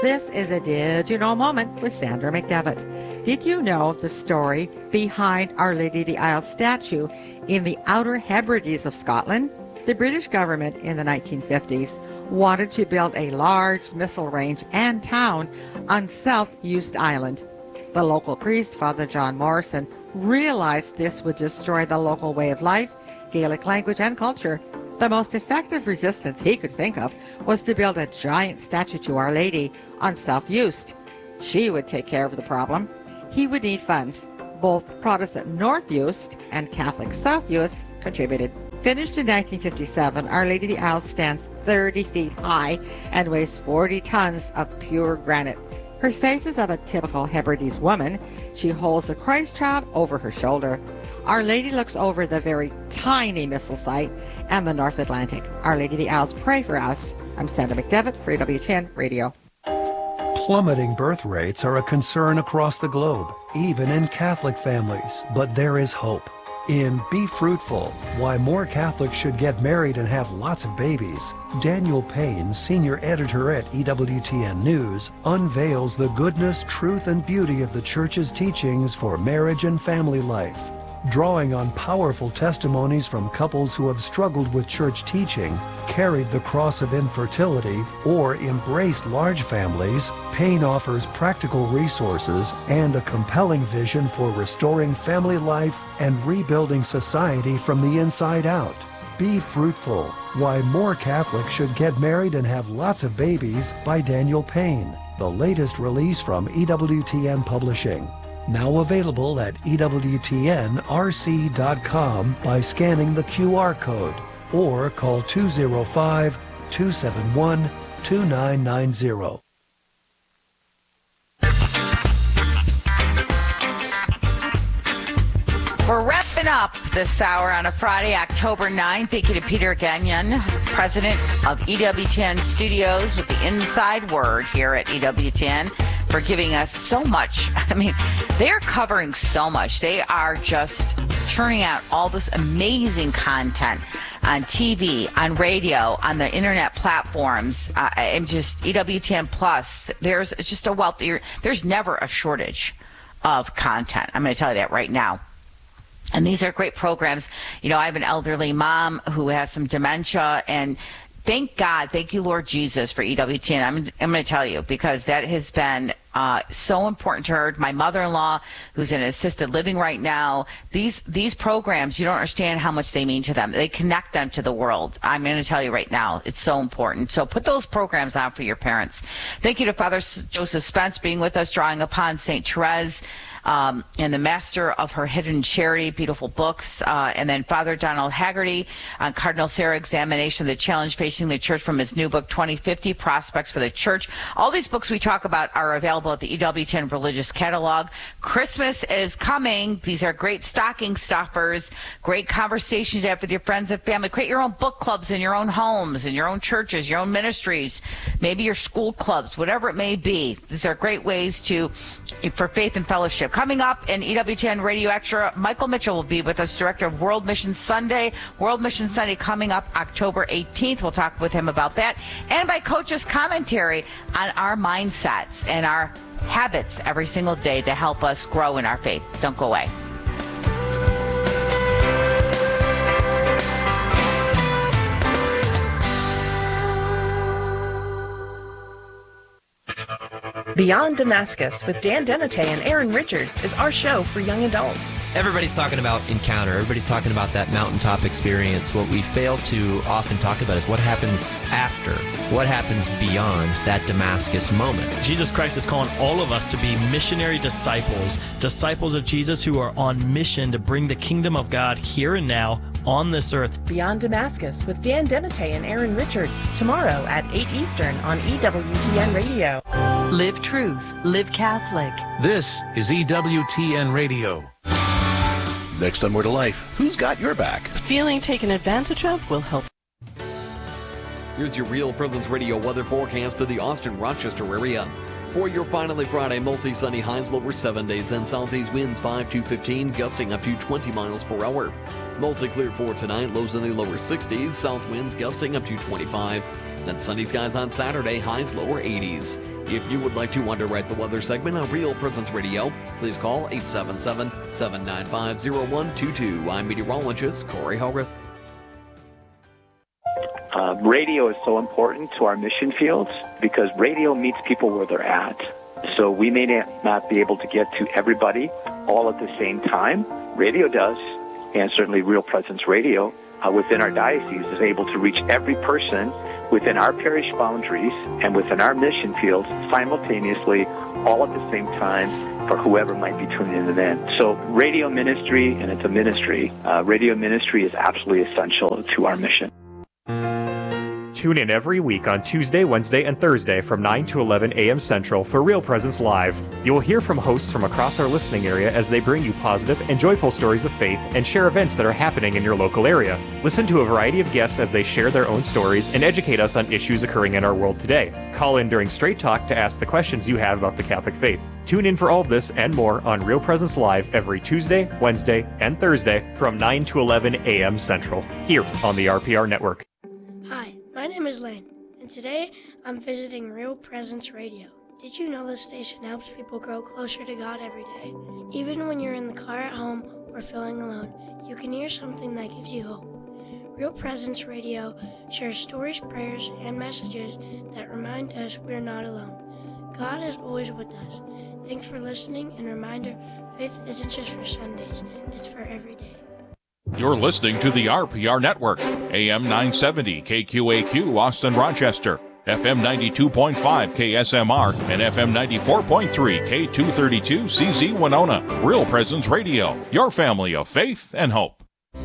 This is a Did You Know moment with Sandra McDevitt. Did you know the story behind Our Lady of the Isles statue in the Outer Hebrides of Scotland? The British government in the 1950s wanted to build a large missile range and town on South Uist Island. The local priest, Father John Morrison, realized this would destroy the local way of life, Gaelic language, and culture. The most effective resistance he could think of was to build a giant statue to Our Lady on South Uist. She would take care of the problem. He would need funds. Both Protestant North Uist and Catholic South Uist contributed. Finished in 1957, Our Lady of the Isles stands 30 feet high and weighs 40 tons of pure granite. Her face is of a typical Hebrides woman. She holds the Christ child over her shoulder. Our Lady looks over the very tiny missile site and the North Atlantic. Our Lady of the Isles, pray for us. I'm Sandra McDevitt for EWTN Radio. Plummeting birth rates are a concern across the globe, even in Catholic families, but there is hope. In Be Fruitful, Why More Catholics Should Get Married and Have Lots of Babies, Daniel Payne, senior editor at EWTN News, unveils the goodness, truth, and beauty of the Church's teachings for marriage and family life. Drawing on powerful testimonies from couples who have struggled with church teaching, carried the cross of infertility, or embraced large families, Payne offers practical resources and a compelling vision for restoring family life and rebuilding society from the inside out. Be Fruitful, Why More Catholics Should Get Married and Have Lots of Babies by Daniel Payne, the latest release from EWTN Publishing. Now available at EWTNRC.com by scanning the QR code or call 205-271-2990. We're wrapping up this hour on a Friday, October 9th. Thank you to Peter Gagnon, president of EWTN Studios with the inside word here at EWTN, for giving us so much. I mean, they're covering so much. They are just churning out all this amazing content on TV, on radio, on the internet platforms, and just EWTN Plus. There's just a wealth. There's never a shortage of content. I'm going to tell you that right now. And these are great programs. You know, I have an elderly mom who has some dementia, and thank God, thank you, Lord Jesus, for EWTN. I'm going to tell you, because that has been so important to her. My mother-in-law, who's in assisted living right now, these programs, you don't understand how much they mean to them. They connect them to the world. I'm going to tell you right now, it's so important. So put those programs on for your parents. Thank you to Father Joseph Spence being with us, drawing upon St. Therese, and the Master of Her Hidden Charity, beautiful books. And then Father Donald Haggerty on Cardinal Sarah examination of the challenge facing the church from his new book, 2050, Prospects for the Church. All these books we talk about are available at the EWTN Religious Catalog. Christmas is coming. These are great stocking stuffers, great conversations to have with your friends and family. Create your own book clubs in your own homes, in your own churches, your own ministries, maybe your school clubs, whatever it may be. These are great ways for faith and fellowship. Coming up in EWTN Radio Extra, Michael Mitchell will be with us, director of World Mission Sunday. World Mission Sunday coming up October 18th. We'll talk with him about that. And by Coach's commentary on our mindsets and our habits every single day to help us grow in our faith. Don't go away. Beyond Damascus with Dan Demite and Aaron Richards is our show for young adults. Everybody's talking about encounter. Everybody's talking about that mountaintop experience. What we fail to often talk about is what happens after, what happens beyond that Damascus moment. Jesus Christ is calling all of us to be missionary disciples, disciples of Jesus who are on mission to bring the kingdom of God here and now on this earth. Beyond Damascus with Dan Demite and Aaron Richards, tomorrow at 8 Eastern on EWTN Radio. Live truth. Live Catholic. This is EWTN Radio. Next on More to Life, who's got your back? Feeling taken advantage of will help. Here's your Real Presence Radio weather forecast for the Austin-Rochester area. For your finally Friday, mostly sunny, highs lower 7 days, and southeast winds 5 to 15, gusting up to 20 miles per hour. Mostly clear for tonight, lows in the lower 60s, south winds gusting up to 25. Then sunny skies on Saturday, highs lower 80s. If you would like to underwrite the weather segment on Real Presence Radio, please call 877-795-0122. I'm meteorologist Corey Hogarth. Radio is so important to our mission fields because radio meets people where they're at. So we may not be able to get to everybody all at the same time. Radio does, and certainly Real Presence Radio within our diocese is able to reach every person within our parish boundaries and within our mission fields simultaneously, all at the same time, for whoever might be tuning in. So radio ministry, and it's a ministry, radio ministry is absolutely essential to our mission. Tune in every week on Tuesday, Wednesday, and Thursday from 9 to 11 a.m. Central for Real Presence Live. You will hear from hosts from across our listening area as they bring you positive and joyful stories of faith and share events that are happening in your local area. Listen to a variety of guests as they share their own stories and educate us on issues occurring in our world today. Call in during Straight Talk to ask the questions you have about the Catholic faith. Tune in for all of this and more on Real Presence Live every Tuesday, Wednesday, and Thursday from 9 to 11 a.m. Central, here on the RPR Network. Hi, my name is Lane, and today I'm visiting Real Presence Radio. Did you know this station helps people grow closer to God every day? Even when you're in the car at home or feeling alone, you can hear something that gives you hope. Real Presence Radio shares stories, prayers, and messages that remind us we're not alone. God is always with us. Thanks for listening, and reminder, faith isn't just for Sundays, it's for every day. You're listening to the RPR Network, AM 970 KQAQ Austin Rochester, FM 92.5 KSMR, and FM 94.3 K232 CZ Winona. Real Presence Radio, your family of faith and hope.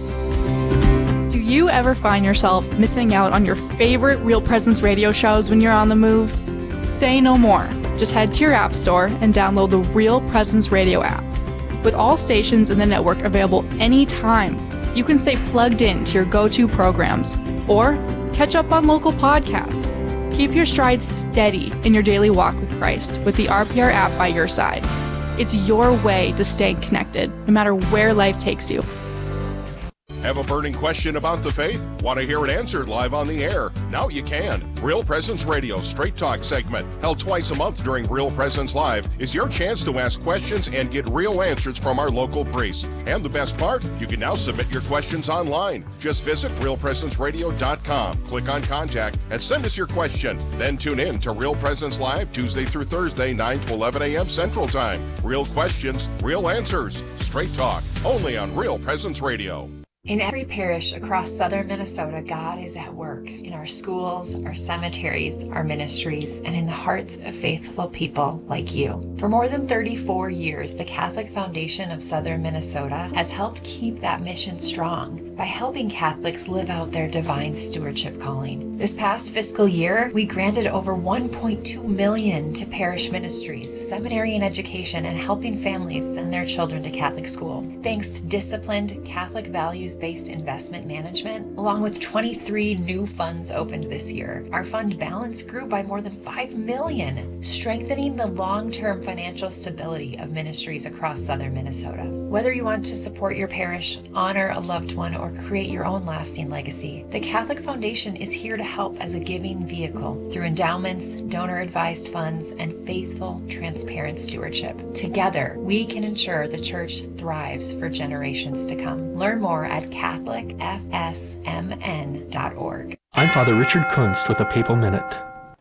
Do you ever find yourself missing out on your favorite Real Presence Radio shows when you're on the move? Say no more. Just head to your app store and download the Real Presence Radio app. With all stations in the network available anytime, you can stay plugged in to your go-to programs or catch up on local podcasts. Keep your stride steady in your daily walk with Christ with the RPR app by your side. It's your way to stay connected, no matter where life takes you. Have a burning question about the faith? Want to hear it answered live on the air? Now you can. Real Presence Radio Straight Talk segment, held twice a month during Real Presence Live, is your chance to ask questions and get real answers from our local priests. And the best part, you can now submit your questions online. Just visit realpresenceradio.com, click on Contact, and send us your question. Then tune in to Real Presence Live Tuesday through Thursday, 9 to 11 a.m. Central Time. Real questions, real answers. Straight Talk, only on Real Presence Radio. In every parish across southern Minnesota, God is at work in our schools, our cemeteries, our ministries, and in the hearts of faithful people like you. For more than 34 years, the Catholic Foundation of Southern Minnesota has helped keep that mission strong by helping Catholics live out their divine stewardship calling. This past fiscal year, we granted over $1.2 million to parish ministries, seminary and education, and helping families send their children to Catholic school. Thanks to disciplined Catholic values-based investment management, along with 23 new funds opened this year, our fund balance grew by more than $5 million, strengthening the long-term financial stability of ministries across southern Minnesota. Whether you want to support your parish, honor a loved one, or create your own lasting legacy, the Catholic Foundation is here to help as a giving vehicle through endowments, donor-advised funds, and faithful, transparent stewardship. Together, we can ensure the Church thrives for generations to come. Learn more at CatholicFSMN.org. I'm Father Richard Kunst with a Papal Minute.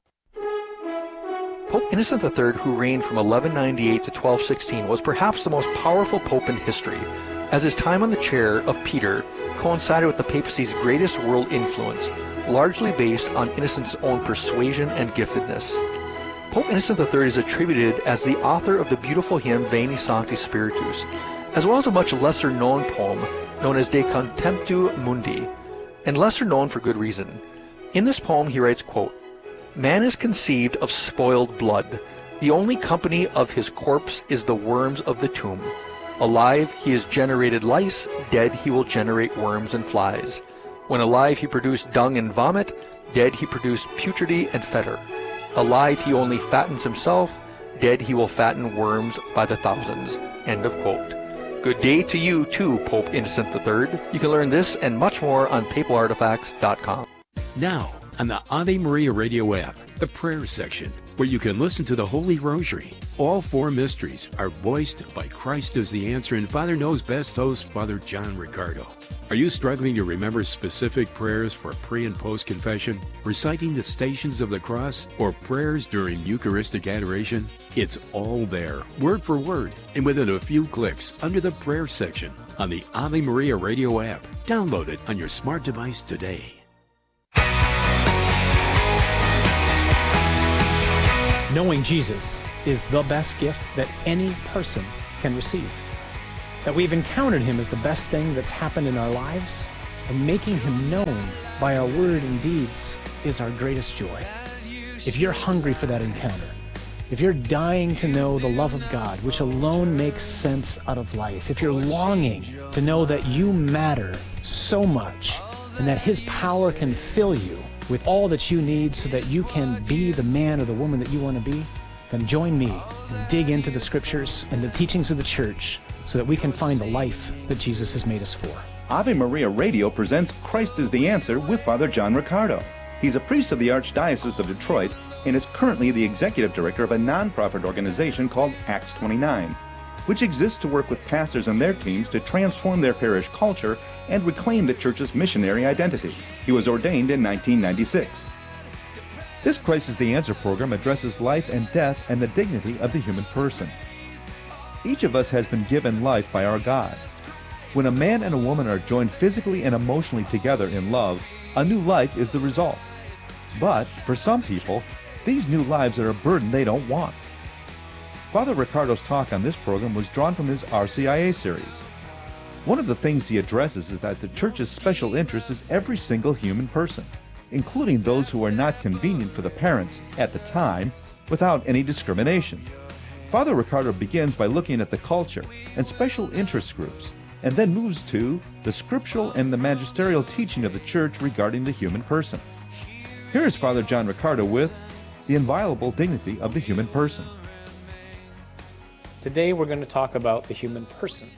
Pope Innocent III, who reigned from 1198 to 1216, was perhaps the most powerful pope in history, as his time on the chair of Peter coincided with the papacy's greatest world influence, largely based on Innocent's own persuasion and giftedness. Pope Innocent III is attributed as the author of the beautiful hymn Veni Sancti Spiritus, as well as a much lesser-known poem known as De Contemptu Mundi, and lesser known for good reason. In this poem he writes, quote, "Man is conceived of spoiled blood. The only company of his corpse is the worms of the tomb. Alive he has generated lice, dead he will generate worms and flies. When alive he produced dung and vomit, dead he produced putridity and fetor. Alive he only fattens himself, dead he will fatten worms by the thousands." End of quote. Good day to you too, Pope Innocent III. You can learn this and much more on papalartifacts.com. Now, on the Ave Maria Radio app, the prayer section, where you can listen to the Holy Rosary. All 4 mysteries are voiced by Christ as the Answer and Father Knows Best host, Father John Riccardo. Are you struggling to remember specific prayers for pre- and post-confession, reciting the Stations of the Cross, or prayers during Eucharistic adoration? It's all there, word for word, and within a few clicks under the prayer section on the Ave Maria Radio app. Download it on your smart device today. Knowing Jesus is the best gift that any person can receive. That we've encountered him is the best thing that's happened in our lives, and making him known by our word and deeds is our greatest joy. If you're hungry for that encounter, if you're dying to know the love of God, which alone makes sense out of life, if you're longing to know that you matter so much and that his power can fill you with all that you need so that you can be the man or the woman that you want to be, then join me and dig into the scriptures and the teachings of the church so that we can find the life that Jesus has made us for. Ave Maria Radio presents Christ is the Answer with Father John Riccardo. He's a priest of the Archdiocese of Detroit and is currently the executive director of a nonprofit organization called Acts 29, which exists to work with pastors and their teams to transform their parish culture and reclaim the church's missionary identity. He was ordained in 1996. This Christ is the Answer program addresses life and death and the dignity of the human person. Each of us has been given life by our God. When a man and a woman are joined physically and emotionally together in love, a new life is the result. But for some people, these new lives are a burden they don't want. Father Riccardo's talk on this program was drawn from his RCIA series. One of the things he addresses is that the Church's special interest is every single human person, including those who are not convenient for the parents at the time, without any discrimination. Father Riccardo begins by looking at the culture and special interest groups, and then moves to the scriptural and the magisterial teaching of the Church regarding the human person. Here is Father John Riccardo with the inviolable dignity of the human person. Today we're going to talk about the human person.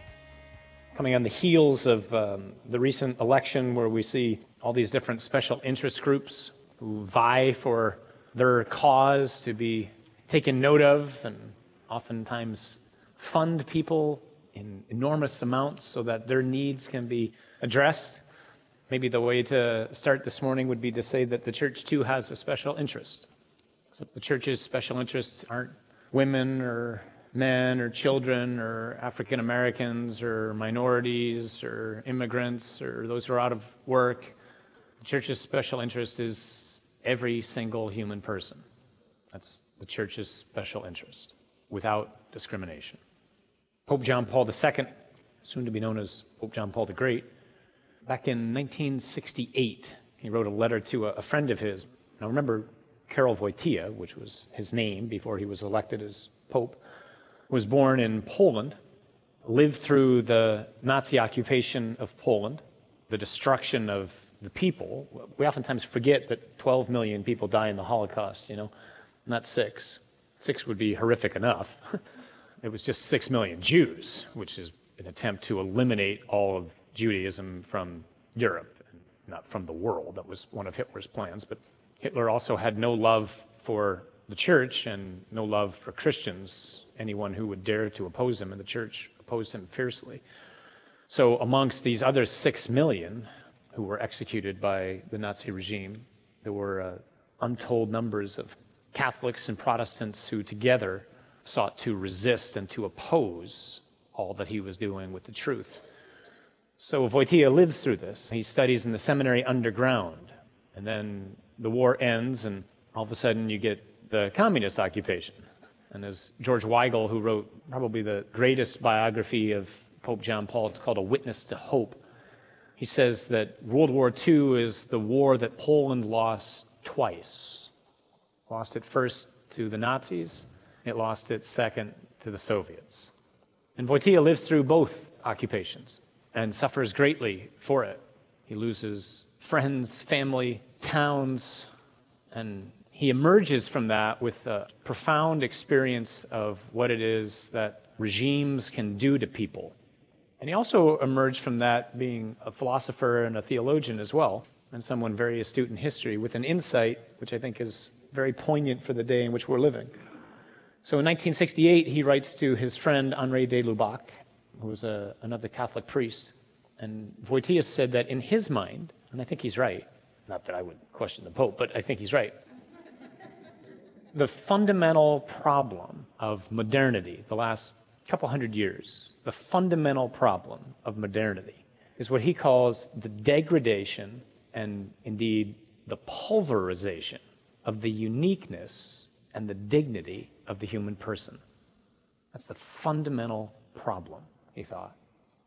Coming on the heels of the recent election where we see all these different special interest groups who vie for their cause to be taken note of and oftentimes fund people in enormous amounts so that their needs can be addressed. Maybe the way to start this morning would be to say that the church too has a special interest. Except the church's special interests aren't women or men or children or African Americans or minorities or immigrants or those who are out of work. The church's special interest is every single human person. That's the church's special interest, without discrimination. Pope John Paul II, soon to be known as Pope John Paul the Great, back in 1968, he wrote a letter to a friend of his. Now remember, Karol Wojtyła, which was his name before he was elected as Pope, was born in Poland, lived through the Nazi occupation of Poland, the destruction of the people. We oftentimes forget that 12 million people die in the Holocaust, not 6. 6 would be horrific enough. It was just 6 million Jews, which is an attempt to eliminate all of Judaism from Europe, and not from the world. That was one of Hitler's plans. But Hitler also had no love for the church and no love for Christians. Anyone who would dare to oppose him in the church opposed him fiercely. So amongst these other 6 million who were executed by the Nazi regime, there were untold numbers of Catholics and Protestants who together sought to resist and to oppose all that he was doing with the truth. So Wojtyła lives through this. He studies in the seminary underground, and then the war ends, and all of a sudden you get the communist occupation. And as George Weigel, who wrote probably the greatest biography of Pope John Paul, it's called A Witness to Hope, he says that World War II is the war that Poland lost twice. Lost it first to the Nazis, it lost it second to the Soviets. And Wojtyła lives through both occupations and suffers greatly for it. He loses friends, family, towns, and he emerges from that with a profound experience of what it is that regimes can do to people. And he also emerged from that being a philosopher and a theologian as well. and someone very astute in history with an insight which I think is very poignant for the day in which we're living. So in 1968, he writes to his friend Henri de Lubac, who was another Catholic priest, and Voitius said that in his mind, and I think he's right, not that I would question the Pope, but I think he's right, the fundamental problem of modernity, the last couple hundred years, the fundamental problem of modernity is what he calls the degradation and indeed the pulverization of the uniqueness and the dignity of the human person. That's the fundamental problem, he thought.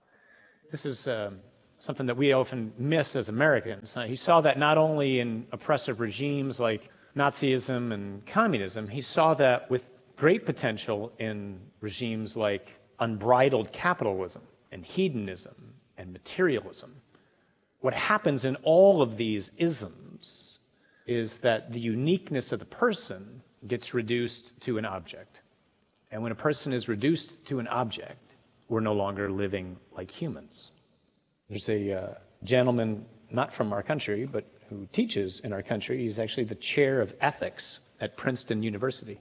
This is something that we often miss as Americans. He saw that not only in oppressive regimes like Nazism and communism, he saw that with great potential in regimes like unbridled capitalism and hedonism and materialism. What happens in all of these isms is that the uniqueness of the person gets reduced to an object. And when a person is reduced to an object, we're no longer living like humans. There's a gentleman, not from our country, but who teaches in our country. He's actually the chair of ethics at Princeton University.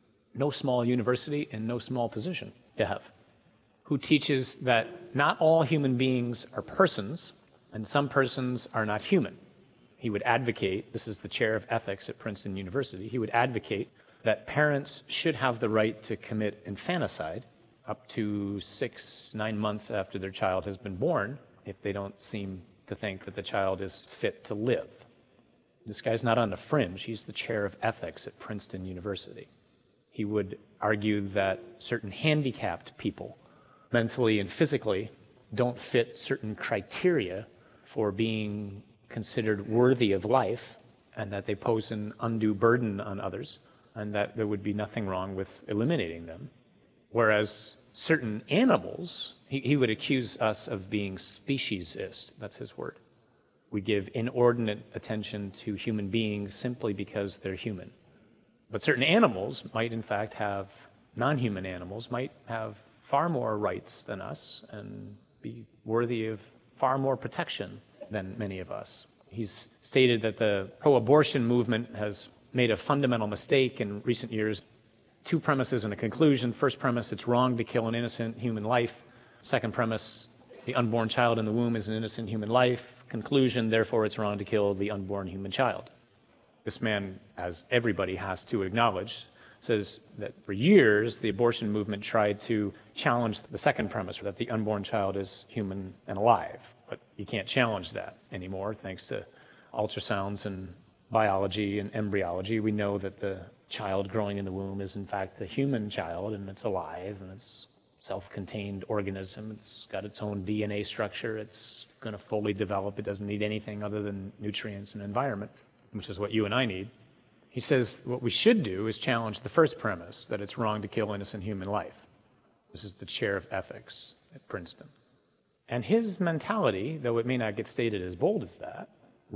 No small university and no small position to have. Who teaches that not all human beings are persons, and some persons are not human. He would advocate, this is the chair of ethics at Princeton University, he would advocate that parents should have the right to commit infanticide up to 6-9 months after their child has been born if they don't seem to think that the child is fit to live. This guy's not on the fringe. He's the chair of ethics at Princeton University. He would argue that certain handicapped people, mentally and physically, don't fit certain criteria for being considered worthy of life, and that they pose an undue burden on others, and that there would be nothing wrong with eliminating them. Whereas certain animals, he would accuse us of being speciesist. That's his word. We give inordinate attention to human beings simply because they're human. But certain animals might in fact have, non-human animals might have far more rights than us and be worthy of far more protection than many of us. He's stated that the pro-abortion movement has made a fundamental mistake in recent years. 2 premises and a conclusion. First premise, it's wrong to kill an innocent human life. Second premise, the unborn child in the womb is an innocent human life. Conclusion, therefore it's wrong to kill the unborn human child. This man, as everybody has to acknowledge, says that for years the abortion movement tried to challenge the second premise, that the unborn child is human and alive. But you can't challenge that anymore thanks to ultrasounds and biology and embryology. We know that the child growing in the womb is in fact a human child, and it's alive, and it's a self-contained organism. It's got its own DNA structure. It's going to fully develop. It doesn't need anything other than nutrients and environment, which is what you and I need. He says what we should do is challenge the first premise, that it's wrong to kill innocent human life. This is the chair of ethics at Princeton. And his mentality, though it may not get stated as bold as that,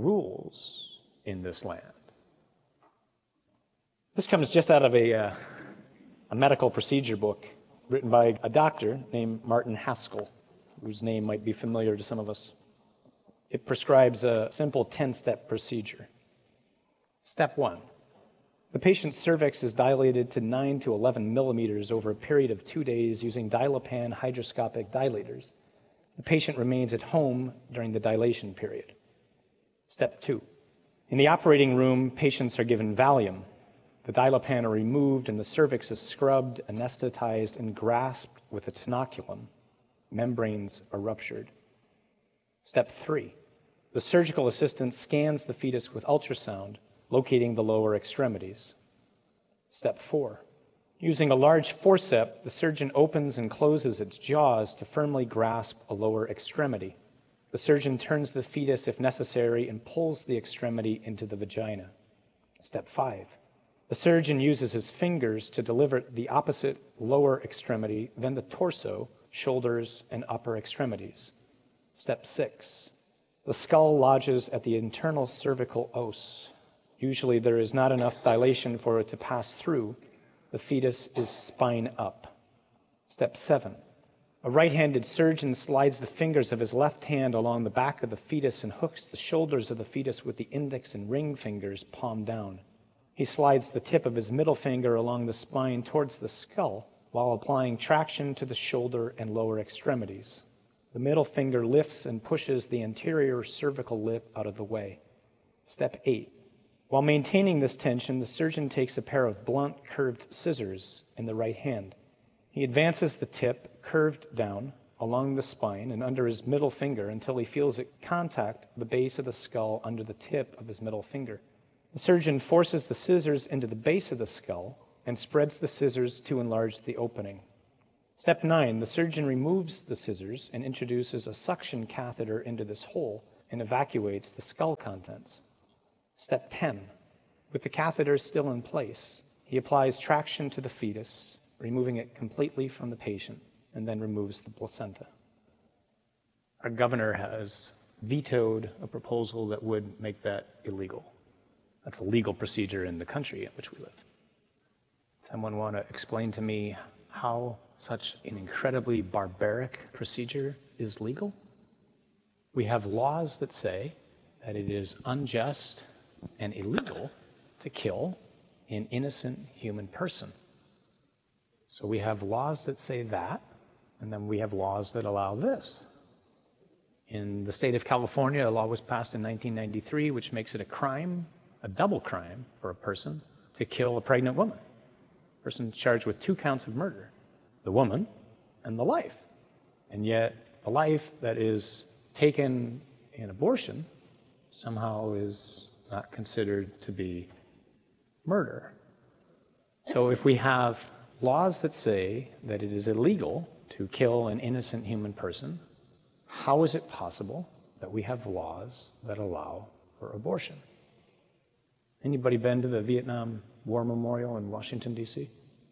rules in this land. This comes just out of a medical procedure book written by a doctor named Martin Haskell, whose name might be familiar to some of us. It prescribes a simple 10-step procedure. Step 1. The patient's cervix is dilated to 9 to 11 millimeters over a period of 2 days using Dilapan hydroscopic dilators. The patient remains at home during the dilation period. Step 2. In the operating room, patients are given Valium. The Dilapan are removed and the cervix is scrubbed, anesthetized, and grasped with a tenaculum. Membranes are ruptured. Step 3. The surgical assistant scans the fetus with ultrasound, locating the lower extremities. Step 4. Using a large forceps, the surgeon opens and closes its jaws to firmly grasp a lower extremity. The surgeon turns the fetus if necessary and pulls the extremity into the vagina. Step 5. The surgeon uses his fingers to deliver the opposite lower extremity, then the torso, shoulders, and upper extremities. Step 6. The skull lodges at the internal cervical os. Usually there is not enough dilation for it to pass through. The fetus is spine up. Step 7. A right-handed surgeon slides the fingers of his left hand along the back of the fetus and hooks the shoulders of the fetus with the index and ring fingers palm down. He slides the tip of his middle finger along the spine towards the skull while applying traction to the shoulder and lower extremities. The middle finger lifts and pushes the anterior cervical lip out of the way. Step 8. While maintaining this tension, the surgeon takes a pair of blunt, curved scissors in the right hand. He advances the tip, curved down, along the spine and under his middle finger until he feels it contact the base of the skull under the tip of his middle finger. The surgeon forces the scissors into the base of the skull and spreads the scissors to enlarge the opening. Step 9, the surgeon removes the scissors and introduces a suction catheter into this hole and evacuates the skull contents. Step 10, with the catheter still in place, he applies traction to the fetus, removing it completely from the patient, and then removes the placenta. Our governor has vetoed a proposal that would make that illegal. That's a legal procedure in the country in which we live. Someone want to explain to me how such an incredibly barbaric procedure is legal? We have laws that say that it is unjust and illegal to kill an innocent human person. So we have laws that say that, and then we have laws that allow this. In the state of California, a law was passed in 1993 which makes it a crime, a double crime for a person to kill a pregnant woman. A person charged with 2 counts of murder, the woman and the life. And yet the life that is taken in abortion somehow is not considered to be murder. So if we have laws that say that it is illegal to kill an innocent human person, how is it possible that we have laws that allow for abortion? Anybody been to the Vietnam War Memorial in Washington, D.C.?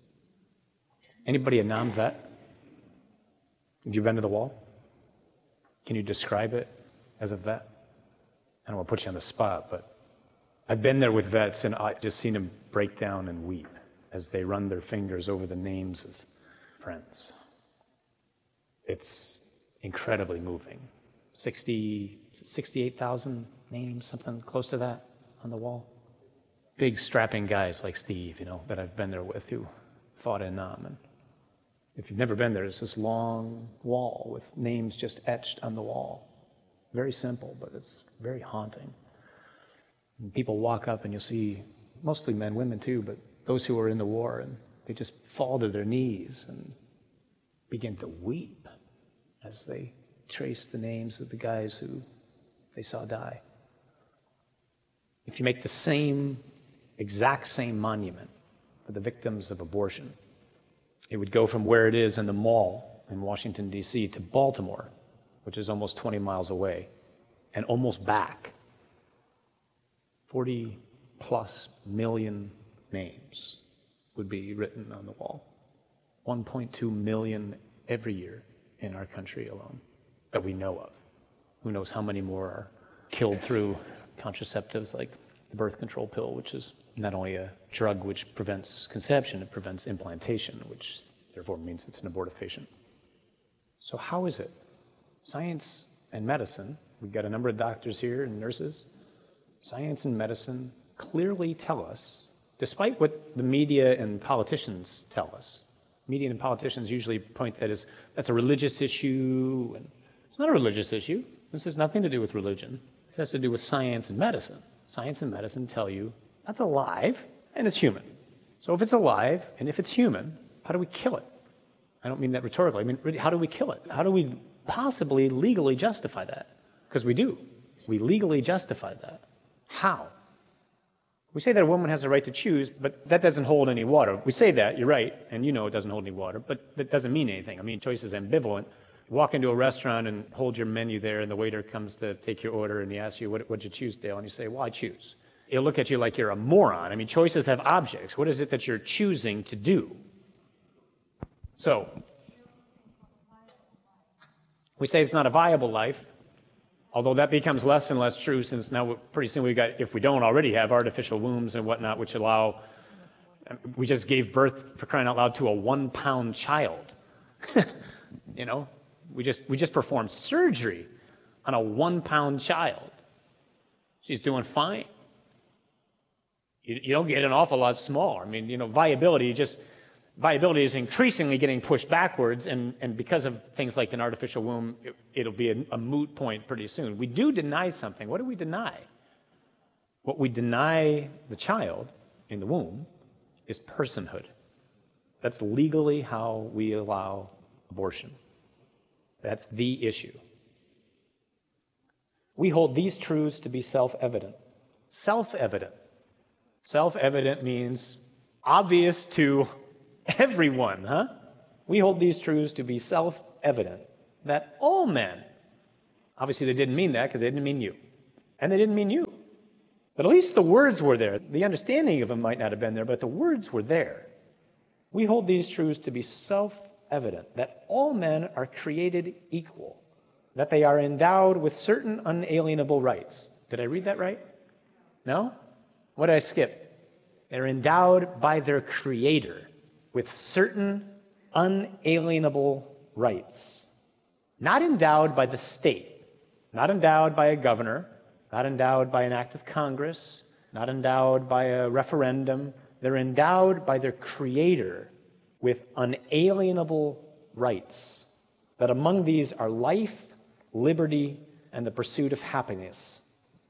Anybody a non-vet? Have you been to the wall? Can you describe it as a vet? I don't want to put you on the spot, but I've been there with vets and I've just seen them break down and weep as they run their fingers over the names of friends. It's incredibly moving. 68,000 names, something close to that on the wall. Big strapping guys like Steve, that I've been there with who fought in Nam. And if you've never been there, it's this long wall with names just etched on the wall. Very simple, but it's very haunting. And people walk up and you'll see mostly men, women too, but those who are in the war, and they just fall to their knees and begin to weep as they trace the names of the guys who they saw die. If you make the exact same monument for the victims of abortion, it would go from where it is in the mall in Washington, D.C. to Baltimore, which is almost 20 miles away, and almost back. 40+ million names would be written on the wall. 1.2 million every year in our country alone that we know of. Who knows how many more are killed through contraceptives like the birth control pill, which is not only a drug which prevents conception, it prevents implantation, which therefore means it's an abortifacient. So how is it? Science and medicine, we've got a number of doctors here and nurses. Science and medicine clearly tell us, despite what the media and politicians tell us. Media and politicians usually point that as that's a religious issue, and it's not a religious issue. This has nothing to do with religion. This has to do with science and medicine. Science and medicine tell you that's alive and it's human. So if it's alive and if it's human, how do we kill it? I don't mean that rhetorically. I mean, really, how do we kill it? How do we possibly legally justify that? Because we do. We legally justify that. How? We say that a woman has a right to choose, but that doesn't hold any water. We say that, you're right, and you know it doesn't hold any water, but that doesn't mean anything. I mean, choice is ambivalent. You walk into a restaurant and hold your menu there, and the waiter comes to take your order, and he asks you, what'd you choose, Dale? And you say, well, I choose. He'll look at you like you're a moron. I mean, choices have objects. What is it that you're choosing to do? So, we say it's not a viable life, although that becomes less and less true since now pretty soon we've got, if we don't already have artificial wombs and whatnot, which allow, we just gave birth, for crying out loud, to a 1-pound child. You know, we just performed surgery on a 1-pound child. She's doing fine. You don't get an awful lot smaller. I mean, you know, viability is increasingly getting pushed backwards, and because of things like an artificial womb, it'll be a moot point pretty soon. We do deny something. What do we deny? What we deny the child in the womb is personhood. That's legally how we allow abortion. That's the issue. We hold these truths to be self-evident. Self-evident. Self-evident means obvious to everyone, huh? We hold these truths to be self-evident, that all men, obviously they didn't mean that because they didn't mean you, and they didn't mean you. But at least the words were there. The understanding of them might not have been there, but the words were there. We hold these truths to be self-evident, that all men are created equal, that they are endowed with certain unalienable rights. Did I read that right? No? What did I skip? They're endowed by their Creator with certain unalienable rights. Not endowed by the state, not endowed by a governor, not endowed by an act of Congress, not endowed by a referendum. They're endowed by their Creator with unalienable rights, that among these are life, liberty, and the pursuit of happiness.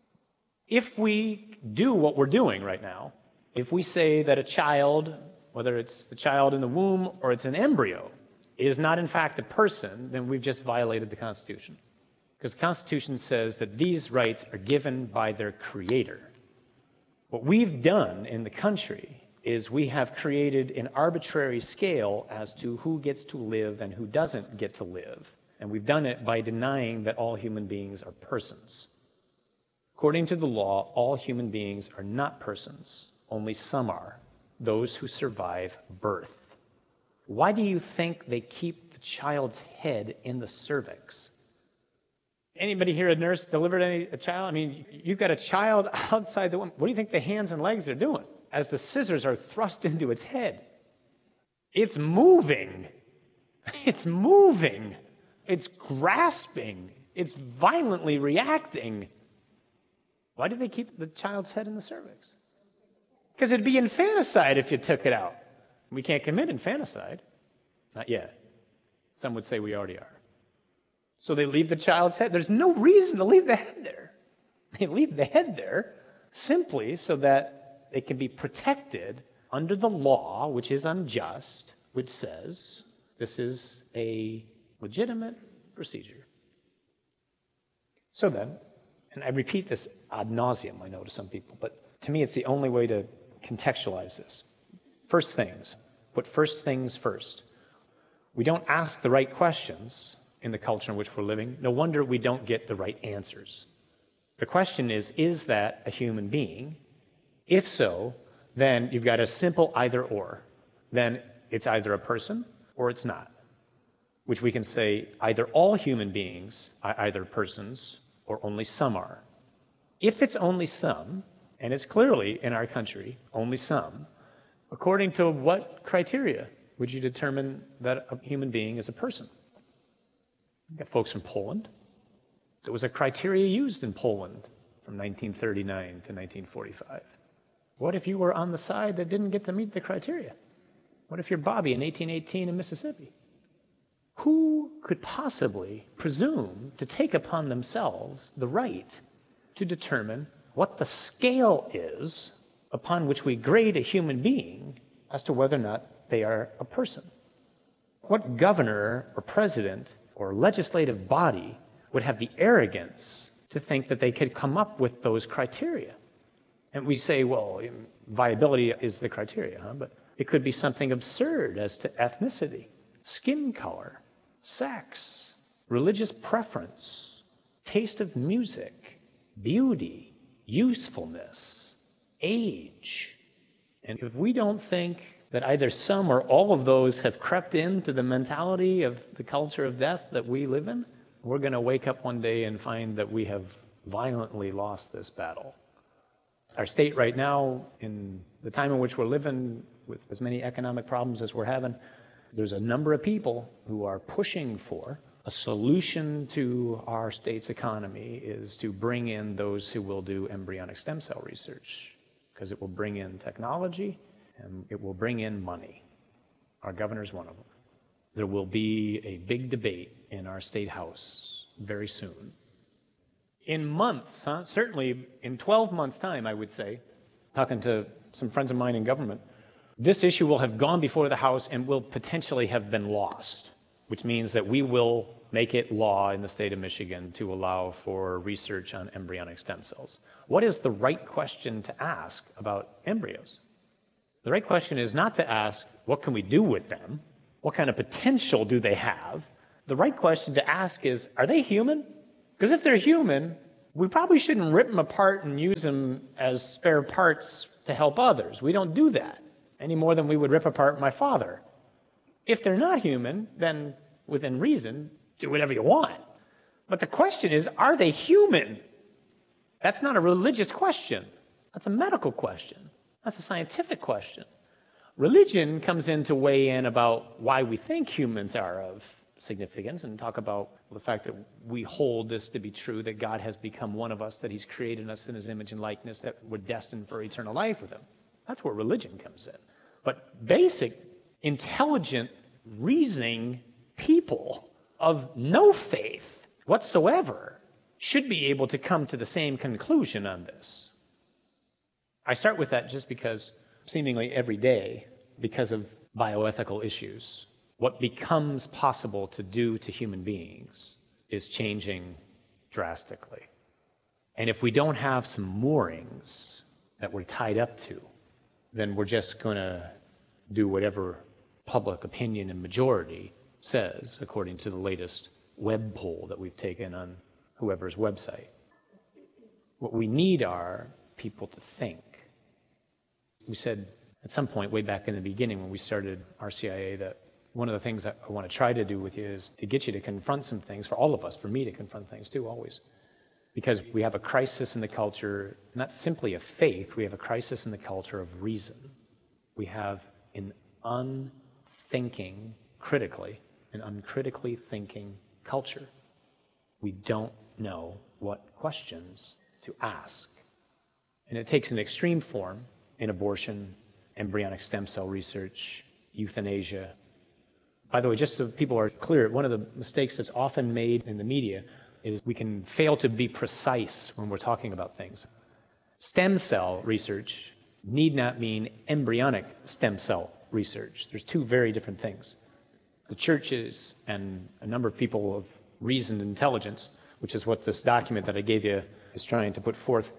If we do what we're doing right now, if we say that a child, whether it's the child in the womb or it's an embryo, is not in fact a person, then we've just violated the Constitution. Because the Constitution says that these rights are given by their Creator. What we've done in the country is we have created an arbitrary scale as to who gets to live and who doesn't get to live. And we've done it by denying that all human beings are persons. According to the law, all human beings are not persons. Only some are, those who survive birth. Why do you think they keep the child's head in the cervix? Anybody here, a nurse, delivered a child? I mean, you've got a child outside the womb. What do you think the hands and legs are doing as the scissors are thrust into its head? It's moving. It's moving. It's grasping. It's violently reacting. Why do they keep the child's head in the cervix? Because it'd be infanticide if you took it out. We can't commit infanticide. Not yet. Some would say we already are. So they leave the child's head. There's no reason to leave the head there. They leave the head there simply so that they can be protected under the law, which is unjust, which says this is a legitimate procedure. So then, and I repeat this ad nauseum, I know, to some people, but to me it's the only way to contextualize this. First things. Put first things first. We don't ask the right questions in the culture in which we're living. No wonder we don't get the right answers. The question is that a human being? If so, then you've got a simple either or. Then it's either a person or it's not. Which we can say either all human beings are either persons or only some are. If it's only some, and it's clearly in our country only some, according to what criteria would you determine that a human being is a person? We've got folks from Poland. There was a criteria used in Poland from 1939 to 1945. What if you were on the side that didn't get to meet the criteria? What if you're Bobby in 1818 in Mississippi? Who could possibly presume to take upon themselves the right to determine what the scale is upon which we grade a human being as to whether or not they are a person? What governor or president or legislative body would have the arrogance to think that they could come up with those criteria? And we say, well, viability is the criteria, huh? But it could be something absurd as to ethnicity, skin color, sex, religious preference, taste of music, beauty, usefulness, age. And if we don't think that either some or all of those have crept into the mentality of the culture of death that we live in, we're going to wake up one day and find that we have violently lost this battle. Our state right now, in the time in which we're living, with as many economic problems as we're having, there's a number of people who are pushing for a solution to our state's economy is to bring in those who will do embryonic stem cell research, because it will bring in technology and it will bring in money. Our governor's one of them. There will be a big debate in our state house very soon. In months, certainly in 12 months' time, I would say, talking to some friends of mine in government, this issue will have gone before the House and will potentially have been lost, which means that we will make it law in the state of Michigan to allow for research on embryonic stem cells. What is the right question to ask about embryos? The right question is not to ask, what can we do with them? What kind of potential do they have? The right question to ask is, are they human? Because if they're human, we probably shouldn't rip them apart and use them as spare parts to help others. We don't do that any more than we would rip apart my father. If they're not human, then within reason, do whatever you want. But the question is, are they human? That's not a religious question. That's a medical question. That's a scientific question. Religion comes in to weigh in about why we think humans are of significance and talk about the fact that we hold this to be true, that God has become one of us, that he's created us in his image and likeness, that we're destined for eternal life with him. That's where religion comes in. But basic, intelligent, reasoning people of no faith whatsoever should be able to come to the same conclusion on this. I start with that just because seemingly every day, because of bioethical issues, what becomes possible to do to human beings is changing drastically. And if we don't have some moorings that we're tied up to, then we're just going to do whatever public opinion and majority says, according to the latest web poll that we've taken on whoever's website. What we need are people to think. We said at some point way back in the beginning when we started RCIA that one of the things that I want to try to do with you is to get you to confront some things, for all of us, for me to confront things too, always. Because we have a crisis in the culture, not simply of faith, we have a crisis in the culture of reason. We have an unthinking, an uncritically thinking culture. We don't know what questions to ask. And it takes an extreme form in abortion, embryonic stem cell research, euthanasia. By the way, just so people are clear, one of the mistakes that's often made in the media is we can fail to be precise when we're talking about things. Stem cell research need not mean embryonic stem cell research. There's two very different things. The churches and a number of people of reasoned intelligence, which is what this document that I gave you is trying to put forth,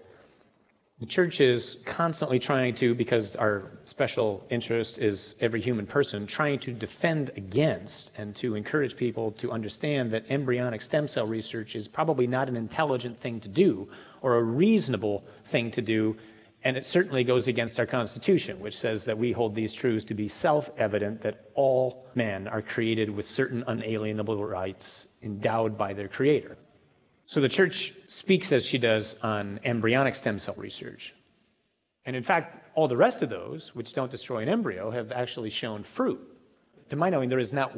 the church is constantly trying to, because our special interest is every human person, trying to defend against and to encourage people to understand that embryonic stem cell research is probably not an intelligent thing to do or a reasonable thing to do, and it certainly goes against our Constitution, which says that we hold these truths to be self-evident, that all men are created with certain unalienable rights endowed by their Creator. So the church speaks as she does on embryonic stem cell research. And in fact, all the rest of those, which don't destroy an embryo, have actually shown fruit. To my knowing, there is not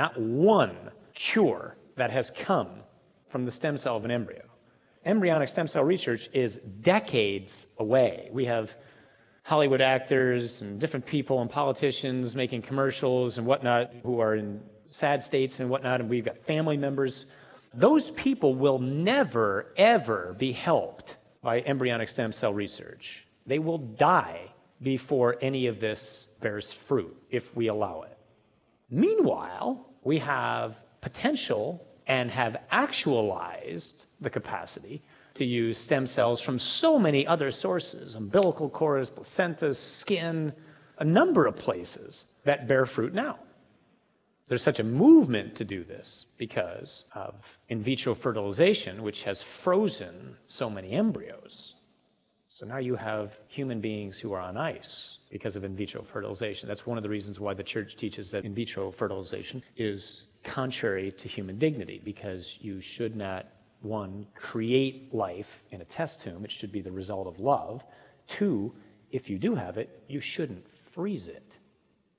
one cure that has come from the stem cell of an embryo. Embryonic stem cell research is decades away. We have Hollywood actors and different people and politicians making commercials and whatnot who are in sad states and whatnot, and we've got family members. Those people will never, ever be helped by embryonic stem cell research. They will die before any of this bears fruit, if we allow it. Meanwhile, we have potential and have actualized the capacity to use stem cells from so many other sources, umbilical cords, placentas, skin, a number of places that bear fruit now. There's such a movement to do this because of in vitro fertilization, which has frozen so many embryos. So now you have human beings who are on ice because of in vitro fertilization. That's one of the reasons why the church teaches that in vitro fertilization is contrary to human dignity, because you should not, one, create life in a test tube. It should be the result of love. Two, if you do have it, you shouldn't freeze it.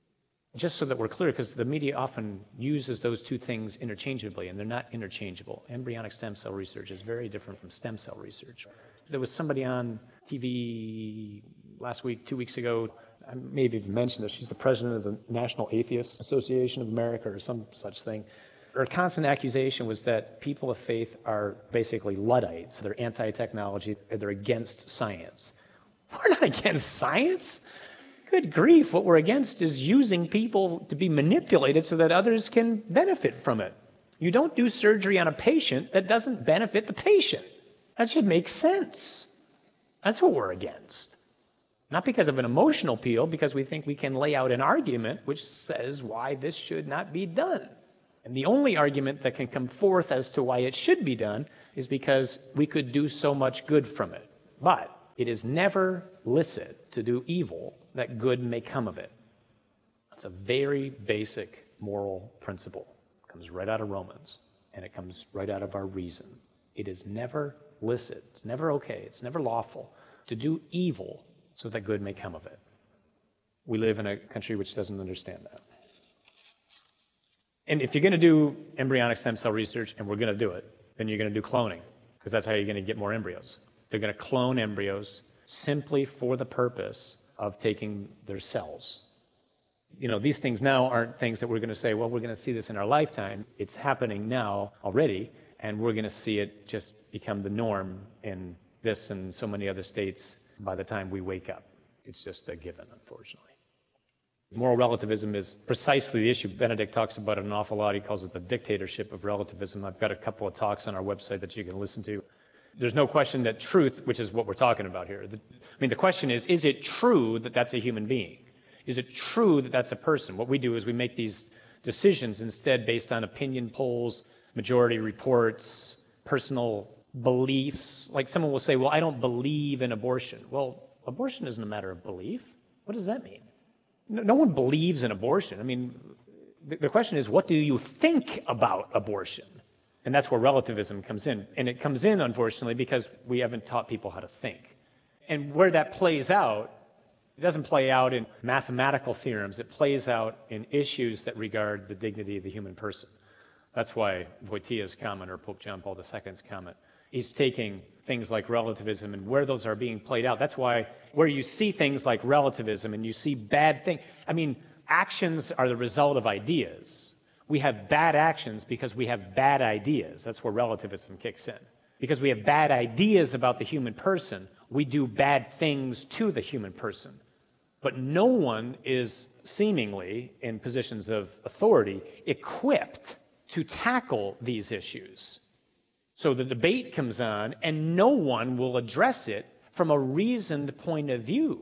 Just so that we're clear, because the media often uses those two things interchangeably, and they're not interchangeable. Embryonic stem cell research is very different from stem cell research. There was somebody on TV last week, 2 weeks ago, I may have even mentioned this, she's the president of the National Atheist Association of America or some such thing. Her constant accusation was that people of faith are basically Luddites. They're anti-technology, they're against science. We're not against science. Good grief, what we're against is using people to be manipulated so that others can benefit from it. You don't do surgery on a patient that doesn't benefit the patient. That should make sense. That's what we're against. Not because of an emotional appeal, because we think we can lay out an argument which says why this should not be done. And the only argument that can come forth as to why it should be done is because we could do so much good from it. But it is never licit to do evil that good may come of it. That's a very basic moral principle. It comes right out of Romans, and it comes right out of our reason. It is never licit, it's never okay, it's never lawful to do evil so that good may come of it. We live in a country which doesn't understand that. And if you're going to do embryonic stem cell research, and we're going to do it, then you're going to do cloning, because that's how you're going to get more embryos. They're going to clone embryos simply for the purpose of taking their cells. You know, these things now aren't things that we're going to say, well, we're going to see this in our lifetime. It's happening now already, and we're going to see it just become the norm in this and so many other states by the time we wake up. It's just a given, unfortunately. Moral relativism is precisely the issue. Benedict talks about it an awful lot. He calls it the dictatorship of relativism. I've got a couple of talks on our website that you can listen to. There's no question that truth, which is what we're talking about here, the question is it true that that's a human being? Is it true that that's a person? What we do is we make these decisions instead based on opinion polls, majority reports, personal beliefs. Like someone will say, well, I don't believe in abortion. Well, abortion isn't a matter of belief. What does that mean? No one believes in abortion. I mean, the question is, what do you think about abortion? And that's where relativism comes in. And it comes in, unfortunately, because we haven't taught people how to think. And where that plays out, it doesn't play out in mathematical theorems. It plays out in issues that regard the dignity of the human person. That's why Wojtyła's comment, or Pope John Paul II's comment, he's taking things like relativism and where those are being played out. That's why where you see things like relativism and you see bad things, I mean, actions are the result of ideas. We have bad actions because we have bad ideas. That's where relativism kicks in. Because we have bad ideas about the human person, we do bad things to the human person. But no one is seemingly in positions of authority equipped to tackle these issues. So the debate comes on, and no one will address it from a reasoned point of view.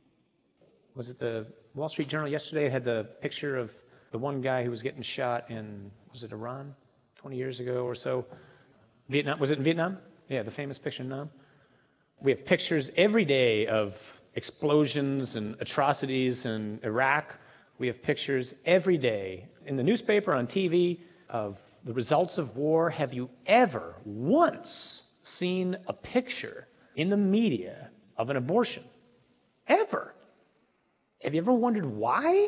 Was it the Wall Street Journal yesterday? It had the picture of the one guy who was getting shot in, was it Iran, 20 years ago or so? Vietnam, was it in Vietnam? Yeah, the famous picture in Vietnam. We have pictures every day of explosions and atrocities in Iraq. We have pictures every day in the newspaper, on TV, of the results of war. Have you ever once seen a picture in the media of an abortion? Ever? Have you ever wondered why?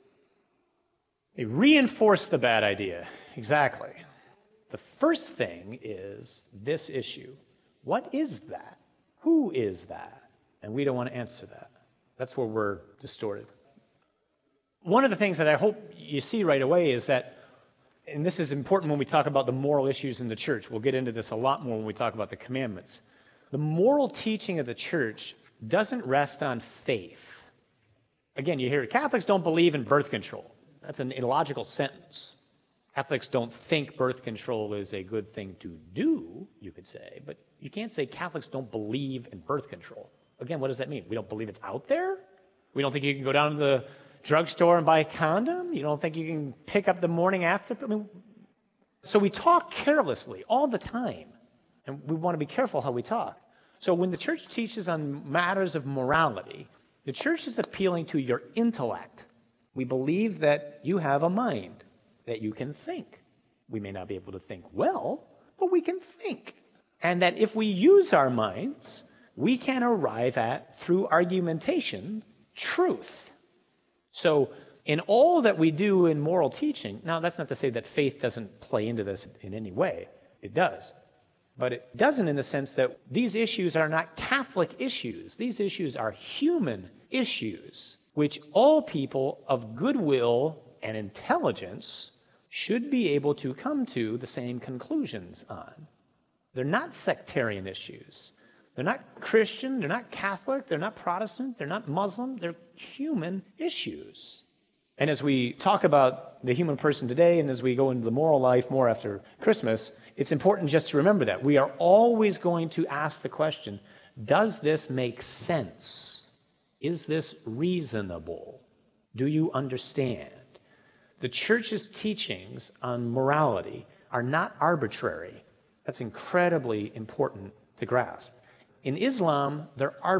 They reinforce the bad idea. Exactly. The first thing is this issue. What is that? Who is that? And we don't want to answer that. That's where we're distorted. One of the things that I hope you see right away is that, and this is important when we talk about the moral issues in the church. We'll get into this a lot more when we talk about the commandments. The moral teaching of the church doesn't rest on faith. Again, you hear Catholics don't believe in birth control. That's an illogical sentence. Catholics don't think birth control is a good thing to do, you could say, but you can't say Catholics don't believe in birth control. Again, what does that mean? We don't believe it's out there? We don't think you can go down to the drugstore and buy a condom? You don't think you can pick up the morning after? I mean, so we talk carelessly all the time, and we want to be careful how we talk. So when the church teaches on matters of morality, the church is appealing to your intellect. We believe that you have a mind, that you can think. We may not be able to think well, but we can think. And that if we use our minds, we can arrive at, through argumentation, truth. So In all that we do in moral teaching, now that's not to say that faith doesn't play into this in any way. It does. But it doesn't in the sense that these issues are not Catholic issues. These issues are human issues, which all people of goodwill and intelligence should be able to come to the same conclusions on. They're not sectarian issues. They're not Christian, they're not Catholic, they're not Protestant, they're not Muslim, they're human issues. And as we talk about the human person today, and as we go into the moral life more after Christmas, it's important just to remember that. We are always going to ask the question, does this make sense? Is this reasonable? Do you understand? The church's teachings on morality are not arbitrary. That's incredibly important to grasp. In Islam, they're arbitrary.